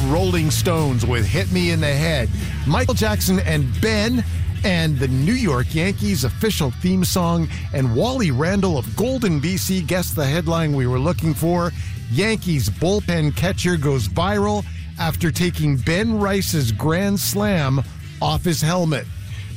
Rolling Stones with Hit Me in the Head. Michael Jackson and Ben and the New York Yankees official theme song. And Wally Randall of Golden, BC guessed the headline we were looking for. Yankees bullpen catcher goes viral after taking Ben Rice's grand slam off his helmet.